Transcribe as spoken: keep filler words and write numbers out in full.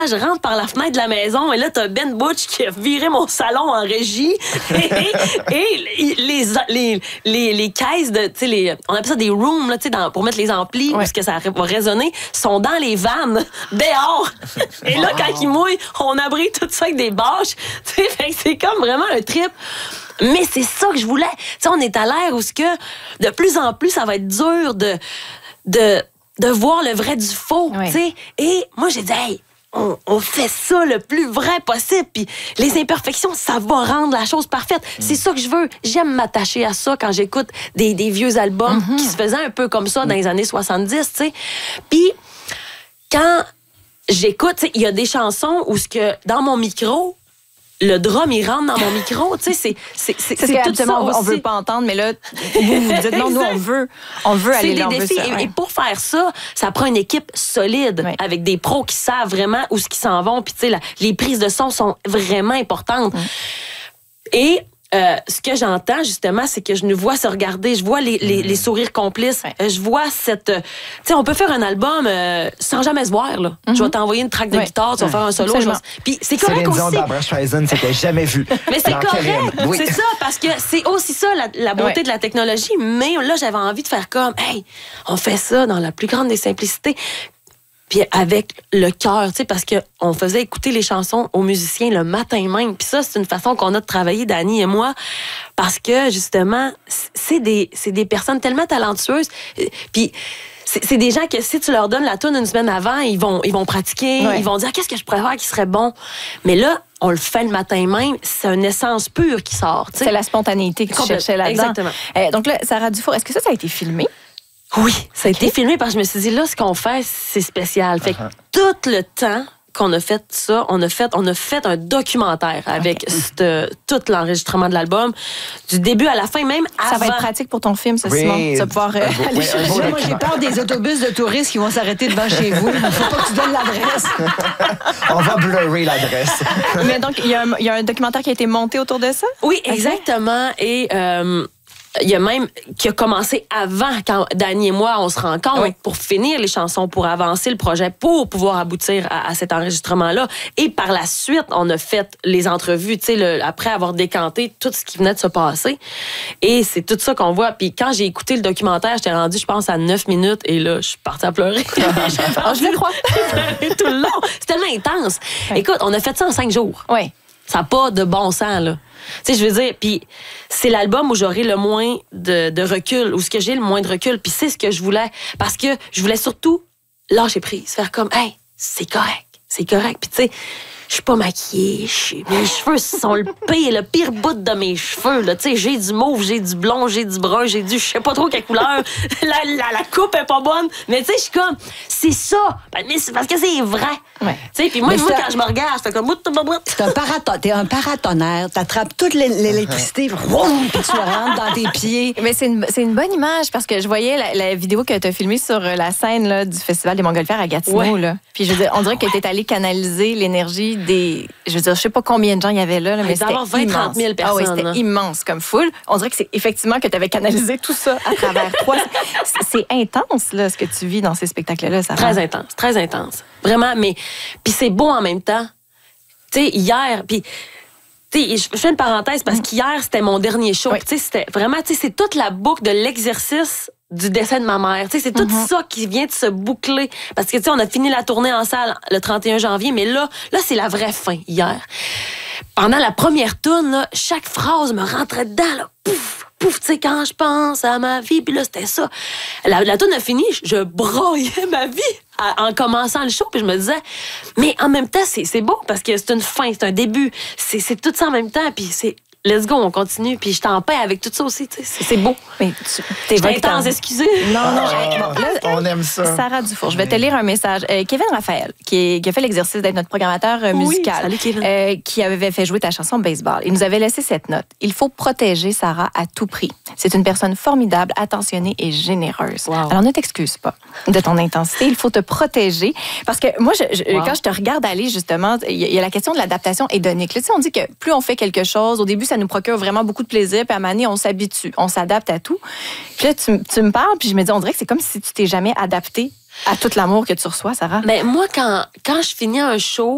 Je rentre par la fenêtre de la maison et là, t'as Ben Butch qui a viré mon salon en régie. et, et les, les, les, les caisses de, tu sais, les, on appelle ça des rooms, là, tu sais, dans, pour mettre les amplis, ouais. parce que ça va résonner, sont dans les vannes, dehors. Et là, wow. quand ils mouillent, on abrite tout ça avec des bâches. Tu sais, c'est comme vraiment un trip. Mais c'est ça que je voulais. Tu sais, on est à l'ère où ce que, de plus en plus, ça va être dur de, de, de voir le vrai du faux, ouais. tu sais. Et moi, j'ai dit, hey, On, on fait ça le plus vrai possible. Puis les imperfections, ça va rendre la chose parfaite. Mm. C'est ça que je veux. J'aime m'attacher à ça quand j'écoute des, des vieux albums mm-hmm. qui se faisaient un peu comme ça dans les années soixante-dix, tu sais. Puis quand j'écoute, il y a des chansons où ce que dans mon micro, le drum, il rentre dans mon micro, tu sais, c'est, c'est, c'est, c'est, c'est tout ça on, on veut pas entendre, mais là, vous vous dites non, nous, on veut, on veut aller là, on veut ça. Et, et pour faire ça, ça prend une équipe solide, oui. avec des pros qui savent vraiment où ce qu'ils s'en vont, puis tu sais, la, les prises de son sont vraiment importantes. Oui. Et Euh, ce que j'entends, justement, c'est que je nous vois se regarder, je vois les, les, les sourires complices, ouais. je vois cette... Tu sais, on peut faire un album euh, sans jamais se voir, là. Mm-hmm. Je vais t'envoyer une track de ouais. guitare, tu vas ouais. faire un solo. Vais... Puis c'est correct aussi. Céline Dion, Barbra Streisand, c'était jamais vu. Mais c'est correct, oui. c'est ça, parce que c'est aussi ça, la, la beauté ouais. de la technologie. Mais là, j'avais envie de faire comme, hey, on fait ça dans la plus grande des simplicités. Puis avec le cœur, tu sais, parce qu'on faisait écouter les chansons aux musiciens le matin même. Puis ça, c'est une façon qu'on a de travailler, Dani et moi, parce que, justement, c'est des, c'est des personnes tellement talentueuses. Puis c'est, c'est des gens que si tu leur donnes la toune une semaine avant, ils vont, ils vont pratiquer, ouais. ils vont dire ah, « Qu'est-ce que je pourrais faire qui serait bon? » Mais là, on le fait le matin même, c'est une essence pure qui sort. T'sais. C'est la spontanéité que tu cherchais là-dedans. Exactement. Euh, donc là, Sarah Dufour, est-ce que ça, ça a été filmé? Oui, ça a okay. été filmé parce que je me suis dit, là, ce qu'on fait, c'est spécial. Fait que uh-huh. tout le temps qu'on a fait ça, on a fait, on a fait un documentaire avec okay. cette, tout l'enregistrement de l'album, du début à la fin, même avant. Ça va être pratique pour ton film, ça, oui. Simon. Tu vas pouvoir euh, oui, aller chercher. Moi, j'ai peur des autobus de touristes qui vont s'arrêter devant chez vous. Il ne faut pas que tu donnes l'adresse. On va blurrer l'adresse. Mais donc, il y, y a un documentaire qui a été monté autour de ça? Oui, exactement. Okay. Et... Euh, il y a même qui a commencé avant, quand Dani et moi, on se rencontre oui. pour finir les chansons, pour avancer le projet, pour pouvoir aboutir à, à cet enregistrement-là. Et par la suite, on a fait les entrevues, tu sais, le, après avoir décanté tout ce qui venait de se passer. Et c'est tout ça qu'on voit. Puis quand j'ai écouté le documentaire, j'étais rendue, je pense, à neuf minutes. Et là, je suis partie à pleurer. oh, je le crois. tout le long. C'est tellement intense. Oui. Écoute, on a fait ça en cinq jours. Oui. Ça n'a pas de bon sens, là. Tu sais, je veux dire, puis c'est l'album où j'aurai le moins de, de recul, où ce que j'ai le moins de recul, puis c'est ce que je voulais, parce que je voulais surtout lâcher prise, faire comme, hey, c'est correct, c'est correct, puis tu sais, je suis pas maquillée, mes cheveux sont le pire, le pire bout de mes cheveux, là, tu sais, j'ai du mauve, j'ai du blond, j'ai du brun, j'ai du, je sais pas trop quelle couleur, la, la, la coupe est pas bonne, mais tu sais, je suis comme, c'est ça, mais c'est parce que c'est vrai. Ouais. Tu sais, puis moi, moi quand je me regarde, je fais comme... T'es un, paraton- t'es un paratonnerre, t'attrapes toute l'électricité, puis tu la rentres dans tes pieds. Mais c'est une, c'est une bonne image, parce que je voyais la, la vidéo que t'as filmée sur la scène là, du Festival des Montgolfières à Gatineau. Ouais. Là. Puis je veux dire, on dirait que t'es allé canaliser l'énergie des... Je veux dire, je sais pas combien de gens il y avait là, là mais c'était immense. vingt à trente mille personnes. Ah oui, c'était hein. immense comme foule. On dirait que c'est effectivement que t'avais canalisé tout ça à travers toi. C'est, c'est intense, là, ce que tu vis dans ces spectacles-là. Ça très rend... intense, très intense. Vraiment, mais... Puis c'est beau en même temps. Tu sais, hier, puis... Tu sais, je fais une parenthèse parce qu'hier, c'était mon dernier show. Oui. Tu sais, c'était vraiment... Tu sais, c'est toute la boucle de l'exercice du décès de ma mère. Tu sais, c'est tout mm-hmm. ça qui vient de se boucler. Parce que, tu sais, on a fini la tournée en salle le trente et un janvier, mais là, là c'est la vraie fin, hier. Pendant la première tourne, là, chaque phrase me rentrait dedans, là. Pouf! Pouf, tu sais, quand je pense à ma vie, puis là, c'était ça. La, la tourne a fini, je broyais ma vie à, en commençant le show, puis je me disais, mais en même temps, c'est, c'est beau, parce que c'est une fin, c'est un début, c'est, c'est tout ça en même temps, puis c'est... Let's go, on continue, puis je suis en paix avec tout ça aussi, tu sais, c'est, c'est beau. Mais tu, t'es intense, excusez. Non, non, ah, bon, là, on aime ça. Sarah Dufour, je vais te lire un message. Euh, Kevin Raphaël, qui, est, qui a fait l'exercice d'être notre programmateur euh, musical, oui, salut, Kevin. Euh, qui avait fait jouer ta chanson Baseball. Il nous avait laissé cette note. Il faut protéger Sarah à tout prix. C'est une personne formidable, attentionnée et généreuse. Wow. Alors ne t'excuse pas de ton intensité. Il faut te protéger. Parce que moi, je, je, wow. quand je te regarde aller, justement, il y, y a la question de l'adaptation hédonique. Là, tu sais, on dit que plus on fait quelque chose, au début, ça nous procure vraiment beaucoup de plaisir, puis à un moment donné, on s'habitue, on s'adapte à tout. Puis là, tu, tu me parles, puis je me dis, on dirait que c'est comme si tu t'es jamais adapté à tout l'amour que tu reçois, Sarah. Mais moi, quand, quand je finis un show,